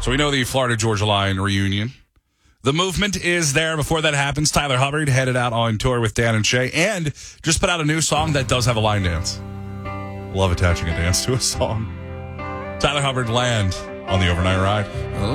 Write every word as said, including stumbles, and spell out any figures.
So we know the Florida Georgia Line reunion. The movement is there. Before that happens, Tyler Hubbard headed out on tour with Dan and Shay and just put out a new song that does have a line dance. Love attaching a dance to a song. Tyler Hubbard, Land on the Overnight Ride.